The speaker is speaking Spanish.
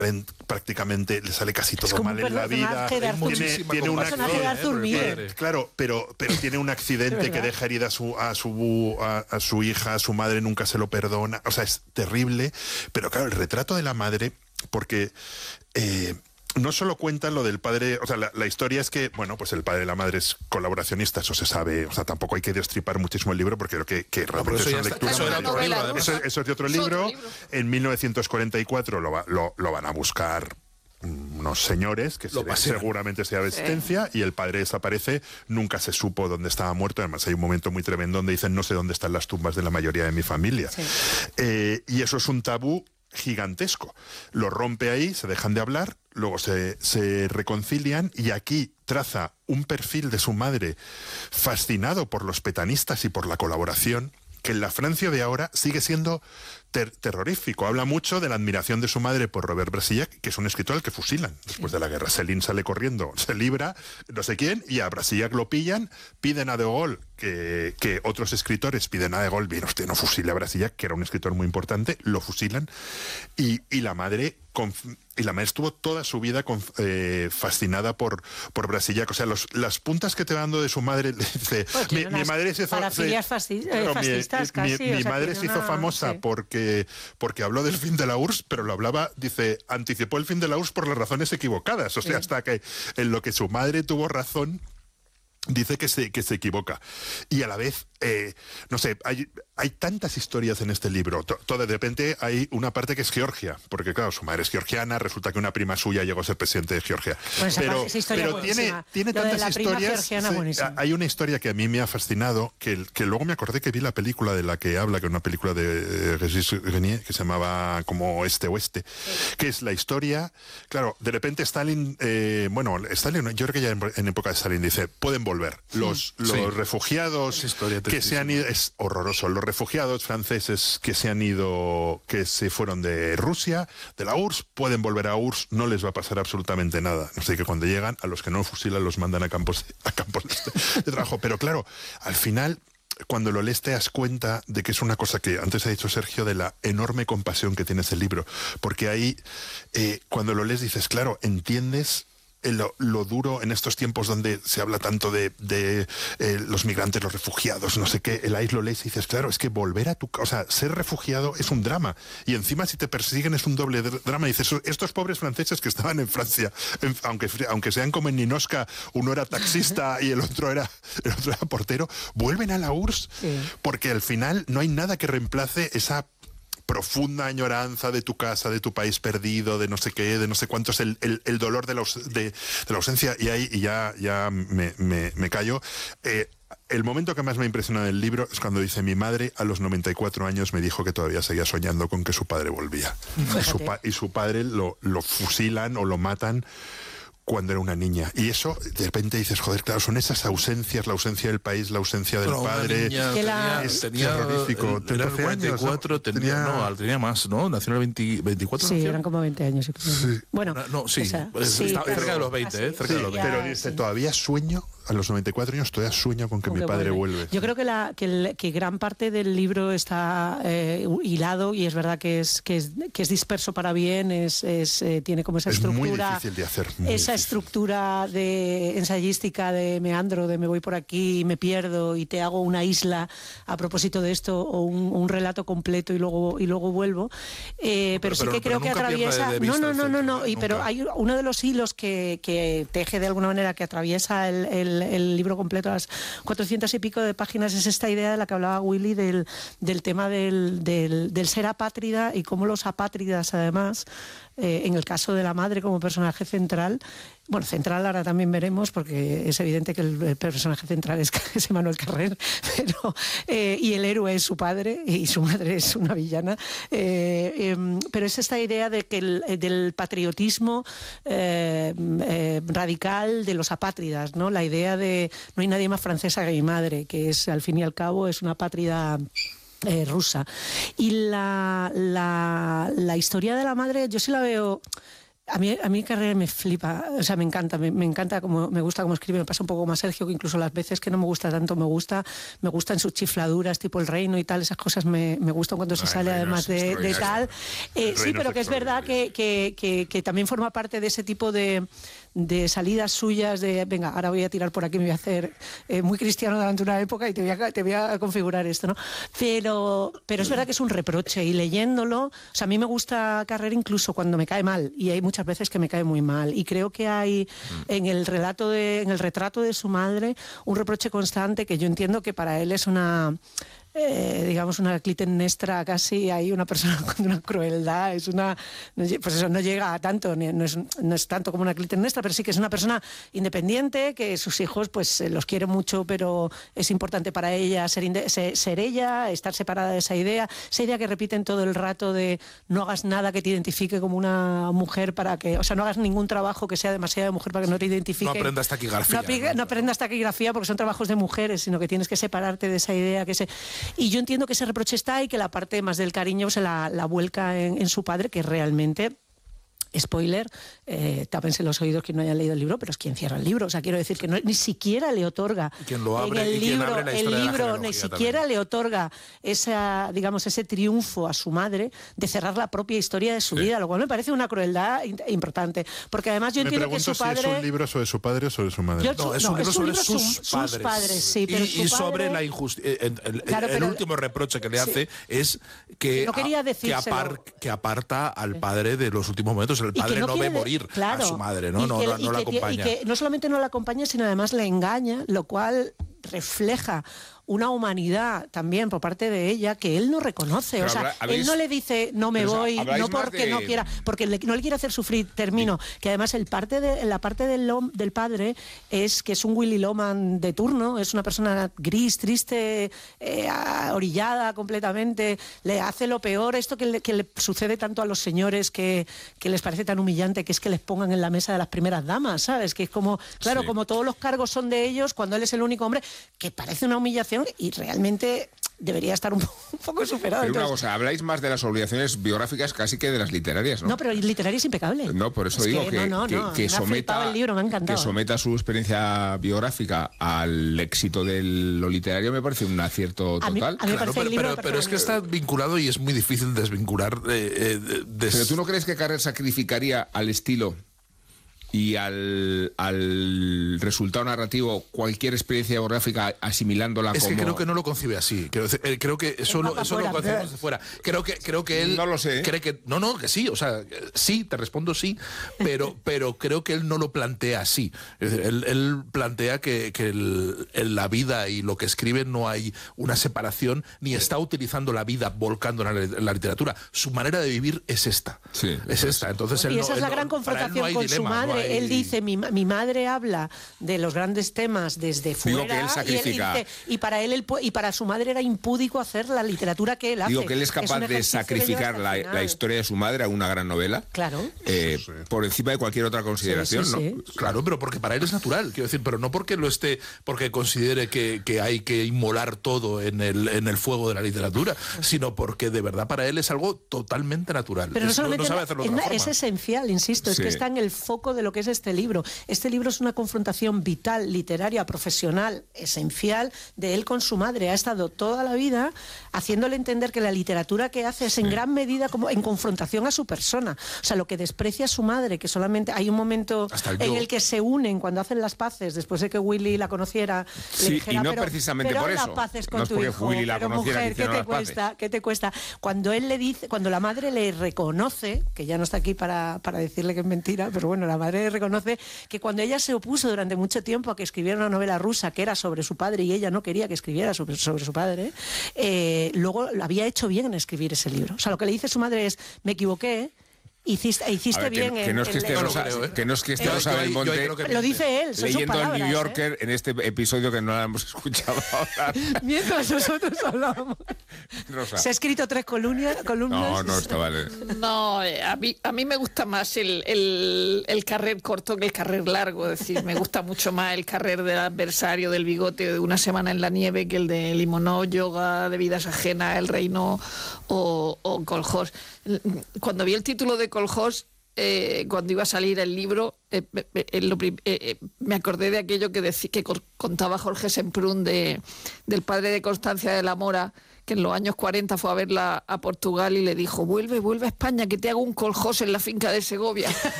prácticamente le sale casi todo mal en la vida. Tiene un accidente, claro, pero tiene un accidente que deja herida a su hija, a su madre, nunca se lo perdona. O sea, es terrible. Pero claro, el retrato de la madre, porque no solo cuentan lo del padre, o sea, la historia es que, bueno, pues el padre y la madre es colaboracionista, eso se sabe, o sea, tampoco hay que destripar muchísimo el libro porque creo que realmente es una lectura. Eso es de otro libro. En 1944 lo van a buscar unos señores que seguramente sea Resistencia, y el padre desaparece, nunca se supo dónde estaba muerto. Además hay un momento muy tremendo donde dicen no sé dónde están las tumbas de la mayoría de mi familia. Y eso es un tabú gigantesco. Lo rompe ahí, se dejan de hablar, luego se reconcilian, y aquí traza un perfil de su madre fascinado por los petanistas y por la colaboración, que en la Francia de ahora sigue siendo terrorífico. Habla mucho de la admiración de su madre por Robert Brasillach, que es un escritor al que fusilan después de la guerra. Céline sale corriendo, se libra, no sé quién, y a Brasillach lo pillan, piden a De Gaulle que otros escritores piden a De Gaulle, bien, usted no fusile a Brasillach, que era un escritor muy importante, lo fusilan, y la madre estuvo toda su vida fascinada por Brasillach. O sea, las puntas que te va dando de su madre, dice, mi madre se hizo fascistas casi. Mi madre se hizo famosa porque habló del fin de la URSS, pero lo hablaba, dice, anticipó el fin de la URSS por las razones equivocadas. O sea, hasta que en lo que su madre tuvo razón, dice que se equivoca. Y a la vez, no sé, hay tantas historias en este libro. De repente hay una parte que es Georgia, porque claro, su madre es georgiana, resulta que una prima suya llegó a ser presidente de Georgia. Pues pero tiene tantas historias. Hay una historia que a mí me ha fascinado, que luego me acordé que vi la película de la que habla, que es una película de Régis Renier, que se llamaba como Este-Oeste, que es la historia, claro, de repente Stalin, Stalin, yo creo que ya en época de Stalin dice, pueden volver. Los refugiados que se han ido, es horroroso, los refugiados franceses que se fueron de Rusia, de la URSS, pueden volver a URSS, no les va a pasar absolutamente nada. Así que cuando llegan, a los que no fusilan los mandan a campos de trabajo. Pero claro, al final, cuando lo lees te das cuenta de que es una cosa que antes ha dicho Sergio, de la enorme compasión que tiene ese libro. Porque ahí, cuando lo lees dices, claro, entiendes lo duro en estos tiempos donde se habla tanto de los migrantes, los refugiados, no sé qué. El ahí lo lees y dices, claro, es que volver a tu casa, o sea, ser refugiado es un drama, y encima si te persiguen es un doble drama. Y dices, estos pobres franceses que estaban en Francia, aunque sean como en Ninosca, uno era taxista y el otro era portero, vuelven a la URSS, porque al final no hay nada que reemplace esa profunda añoranza de tu casa, de tu país perdido, de no sé qué, de no sé cuánto, es el dolor de la ausencia. Y ahí ya me callo. El momento que más me ha impresionado del libro es cuando dice: mi madre a los 94 años me dijo que todavía seguía soñando con que su padre volvía. Y su padre lo fusilan o lo matan cuando era una niña. Y eso, de repente dices, joder, claro, son esas ausencias, la ausencia del país, la ausencia del padre. Es terrorífico. Tenía 44, tenía más, ¿no? Nació en el 24. Sí, eran como 20 años. Sí. Bueno, cerca de los 20, cerca de los 20. Pero dice, todavía sueño, a los 94 años todavía sueño con que mi padre vuelve. Yo creo que gran parte del libro está hilado, y es verdad que es disperso para bien, tiene como esa estructura. Es muy difícil de hacer. Esa estructura de ensayística, de meandro, de me voy por aquí y me pierdo y te hago una isla a propósito de esto, o un relato completo y luego vuelvo. Pero sí que creo que atraviesa. No. Pero hay uno de los hilos que teje de alguna manera, que atraviesa el libro completo, a las 400 y pico de páginas, es esta idea de la que hablaba Willy, del tema del ser apátrida, y cómo los apátridas, además, en el caso de la madre como personaje central, central ahora también veremos, porque es evidente que el personaje central es Emmanuel Carrère, y el héroe es su padre y su madre es una villana, pero es esta idea de que del patriotismo radical de los apátridas, ¿no? La idea de no hay nadie más francesa que mi madre, que es, al fin y al cabo, es una apátrida rusa. Y la historia de la madre yo sí la veo A mí Carrera me flipa, o sea, me encanta me gusta cómo escribe, me pasa un poco más Sergio, que incluso las veces que no me gusta tanto me gustan sus chifladuras, tipo El Reino y tal, esas cosas me gustan cuando se sale además de tal. Sí, pero que es verdad que también forma parte de ese tipo de salidas suyas de, venga, ahora voy a tirar por aquí, me voy a hacer muy cristiano durante una época y te voy a configurar esto, ¿no? Pero es verdad que es un reproche, y leyéndolo, o sea, a mí me gusta Carrera incluso cuando me cae mal, y hay muchas veces que me cae muy mal, y creo que hay en el retrato de su madre un reproche constante que yo entiendo que para él es una... digamos una Clitemnestra casi, hay una persona con una crueldad, pues eso no llega a tanto, no es tanto como una Clitemnestra, pero sí que es una persona independiente, que sus hijos pues los quiere mucho, pero es importante para ella ser ella, estar separada de esa idea que repiten todo el rato de no hagas nada que te identifique como una mujer, o sea, no hagas ningún trabajo que sea demasiado de mujer para que no te identifique. No aprendas taquigrafía. No aprendas taquigrafía porque son trabajos de mujeres, sino que tienes que separarte de esa idea Y yo entiendo que ese reproche está, y que la parte más del cariño se la vuelca en su padre, que realmente... Spoiler, tápense los oídos quien no haya leído el libro, pero es quien cierra el libro. O sea, quiero decir que ni siquiera le otorga quien lo abre, en el libro, ni siquiera también le otorga ese triunfo a su madre de cerrar la propia historia de su vida, lo cual me parece una crueldad importante. Porque además yo entiendo que su padre... Si es un libro sobre su padre o sobre su madre. Es un libro sobre sus padres. Sí, pero y sobre la injusticia. El último reproche que le hace es que, no quería que aparta al padre de los últimos momentos. El padre no ve morir a su madre, no la acompaña. Y que no solamente no la acompaña, sino además le engaña, lo cual refleja una humanidad también por parte de ella que él no reconoce. Pero o sea, él no le dice no me voy, no porque no quiera, porque no le quiere hacer sufrir, termino. Sí. Que además la parte del padre es que es un Willy Loman de turno, es una persona gris, triste, orillada completamente, le hace lo peor, esto que le sucede tanto a los señores que les parece tan humillante, que es que les pongan en la mesa de las primeras damas, ¿sabes? Que es como, claro, como todos los cargos son de ellos, cuando él es el único hombre, que parece una humillación y realmente debería estar un poco superado. Pero una cosa, habláis más de las obligaciones biográficas casi que de las literarias, ¿no? No, pero el literario es impecable. No, por eso digo que someta el libro, me ha encantado. Que someta su experiencia biográfica al éxito de lo literario me parece un acierto total. A mí me parece el libro pero es que está vinculado y es muy difícil desvincular. Pero ¿tú no crees que Carrer sacrificaría al estilo y al resultado narrativo cualquier experiencia biográfica asimilándola como... Es que creo que no lo concibe así. Creo que eso lo concebimos de fuera. Creo que él... No lo sé. Cree que... No, que sí. O sea, sí, te respondo sí. Pero creo que él no lo plantea así. Es decir, él plantea que en la vida y lo que escribe no hay una separación, ni está utilizando la vida volcándola en la literatura. Su manera de vivir es esta. Sí, es esta. Entonces, y esa es la gran confrontación con su madre. Él dice, mi madre habla de los grandes temas desde fuera. Digo que él sacrifica. Y para él y para su madre era impúdico hacer la literatura que él hace. Digo que él es capaz de sacrificar la historia de su madre a una gran novela. Claro. Por encima de cualquier otra consideración, ¿no? Sí. Claro, pero porque para él es natural, quiero decir, pero no porque porque considere que hay que inmolar todo en el fuego de la literatura, sino porque de verdad para él es algo totalmente natural. Pero no solamente sabe hacerlo de otra forma. Es esencial, insisto, es que está en el foco de lo que es este libro. Este libro es una confrontación vital, literaria, profesional, esencial de él con su madre. Ha estado toda la vida haciéndole entender que la literatura que hace es en gran medida como en confrontación a su persona. O sea, lo que desprecia a su madre, que solamente hay un momento en el que se unen cuando hacen las paces, después de que Willy la conociera, le dijera, y no precisamente por eso. Paces con no es tu hijo, Willy la conociera, mujer, ¿qué te cuesta? Cuando él le dice, cuando la madre le reconoce, que ya no está aquí para decirle que es mentira, pero bueno, la madre reconoce que cuando ella se opuso durante mucho tiempo a que escribiera una novela rusa que era sobre su padre y ella no quería que escribiera sobre su padre, luego lo había hecho bien en escribir ese libro. O sea, lo que le dice su madre es, me equivoqué, hiciste bien. Que no es que estemos a Belmonte. Lo dice él, son leyendo sus palabras, el New Yorker en este episodio que no la hemos escuchado hablar. Mientras nosotros hablábamos. Rosa. Se ha escrito 3 columnas. No, está vale. No, a mí me gusta más el Carrer corto que el Carrer largo. Es decir, me gusta mucho más el Carrer del adversario, del bigote, de Una semana en la nieve, que el de Limonov, Yoga, de vidas ajenas, El Reino o Koljós. Cuando vi el título de Koljós, cuando iba a salir el libro, me acordé de aquello que contaba Jorge Semprún del padre de Constancia de la Mora, que en los años 40 fue a verla a Portugal y le dijo: vuelve a España, que te hago un coljós en la finca de Segovia.